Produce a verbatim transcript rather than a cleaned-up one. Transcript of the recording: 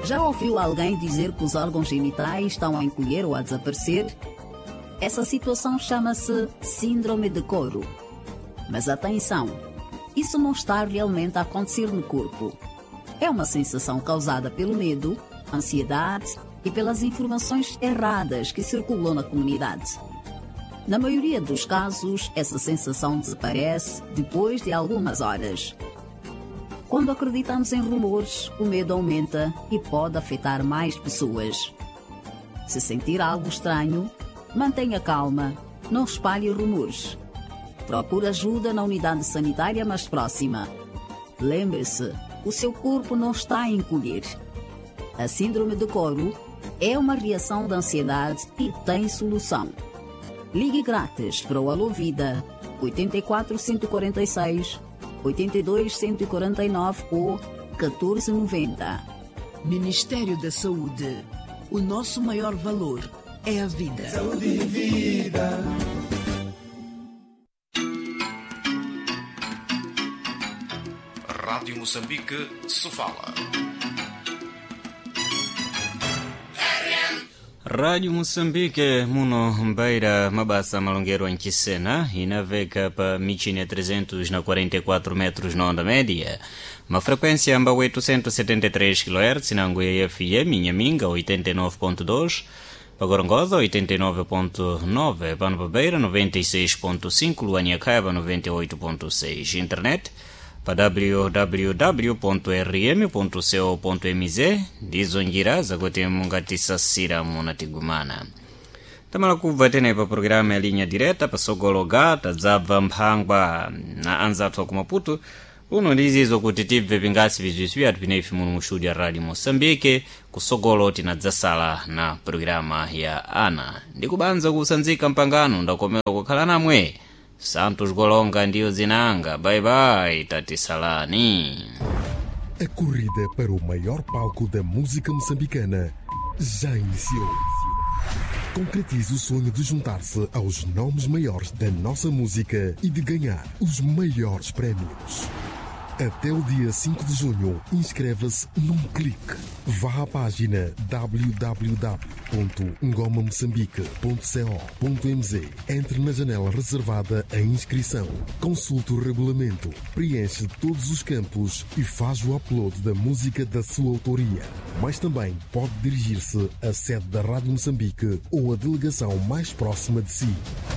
Já ouviu alguém dizer que os órgãos genitais estão a encolher ou a desaparecer? Essa situação chama-se síndrome de couro. Mas atenção, isso não está realmente a acontecer no corpo. É uma sensação causada pelo medo, ansiedade e pelas informações erradas que circulam na comunidade. Na maioria dos casos, essa sensação desaparece depois de algumas horas. Quando acreditamos em rumores, o medo aumenta e pode afetar mais pessoas. Se sentir algo estranho, mantenha calma, não espalhe rumores. Procure ajuda na unidade sanitária mais próxima. Lembre-se, o seu corpo não está a encolher. A síndrome do couro é uma reação de ansiedade e tem solução. Ligue grátis para o Alô Vida oito quatro, um quatro seis, oito dois, um quatro nove ou um quatro nove zero. Ministério da Saúde. O nosso maior valor é a vida. Saúde e vida. Rádio Moçambique, Sofala. Rádio Moçambique, muno mbaira mabasa malongero anchisena, inaveka pa michini trezentos na quarenta e quatro metros na onda média. Uma frequência amba oitocentos e setenta e três kHz na Anguia F M, Inhaminga oitenta e nove ponto dois, Pagorongosa oitenta e nove ponto nove, Panopabeira noventa e seis ponto cinco, Luaniacaba noventa e oito ponto seis. Internet para w w w ponto r m ponto co ponto m z dizongira zagote mungatisa sira munatigumana. Tamala kuvatene pa programa ya linha direta pa sogologa tazava mphangwa na anzathu ku Maputo uno ndizizo kuti tibve pingasi vizwiswi atupinefi muno muxudi ya Radio Moçambique kusogolo tinadzasala na programa ya ana ndikubanza kusanzika mpangano ndakomera kukhala namwe Santos Golonga ndiyo zinanga. Bye bye, Tati Salani. A corrida para o maior palco da música moçambicana já iniciou. Concretize o sonho de juntar-se aos nomes maiores da nossa música e de ganhar os maiores prémios. Até o dia cinco de junho, inscreva-se num clique. Vá à página w w w ponto ngoma moçambique ponto co ponto m z. Entre na janela reservada à inscrição. Consulte o regulamento, preenche todos os campos e faz o upload da música da sua autoria. Mas também pode dirigir-se à sede da Rádio Moçambique ou à delegação mais próxima de si.